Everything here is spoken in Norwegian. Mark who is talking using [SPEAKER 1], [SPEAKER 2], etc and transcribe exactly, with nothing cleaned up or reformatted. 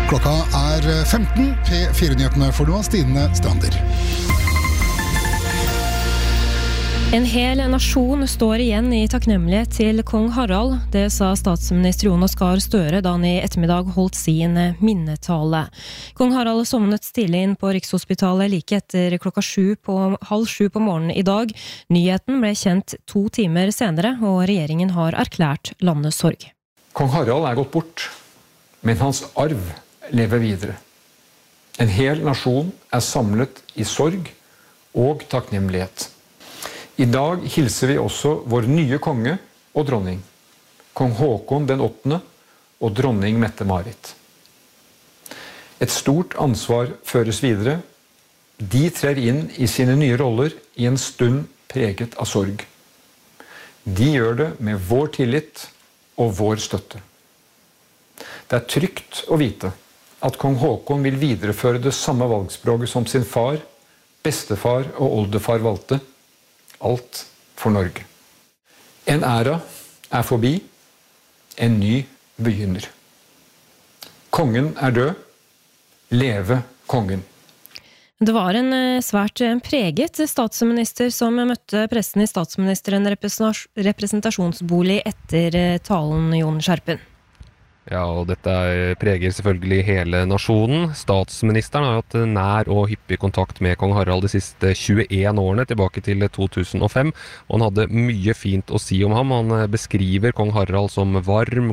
[SPEAKER 1] Klokka er femten, P fire-nyhetene for nå, Stine Strander.
[SPEAKER 2] En hel nasjon står igjen i takknemlighet til kong Harald. Det sa statsminister Jonas Gahr Støre da han i ettermiddag holdt sin minnetale. Kong Harald sovnet stille inn på Rikshospitalet like etter klokka sju på, halv sju på morgenen i dag. Nyheten ble kjent to timer senere, og regjeringen har erklært landets sorg.
[SPEAKER 3] Kong Harald er gått bort, men hans arv lever videre. En hel nasjon er samlet i sorg og takknemlighet. I dag hilser vi også vår nye konge og dronning, kong Håkon den åttende og dronning Mette-Marit. Et stort ansvar føres videre. De trer inn i sine nye roller i en stund preget av sorg. De gjør det med vår tillit og vår støtte. Det er trygt å vite at kong Håkon vil videreføre det samme valgspråket som sin far, bestefar og oldefar valgte. Alt for Norge. En æra er forbi, en ny begynner. Kongen er død, leve kongen.
[SPEAKER 2] Det var en svært preget statsminister som møtte pressen i statsministeren representasjonsbolig etter talen, Jon Skjerpen.
[SPEAKER 4] Ja, og dette preger selvfølgelig hele nasjonen. Statsministeren har hatt nær og hyppig kontakt med kong Harald de siste tjueen årene, tilbake til to tusen og fem. Og han hadde mye fint å si om ham. Han beskriver kong Harald som varm,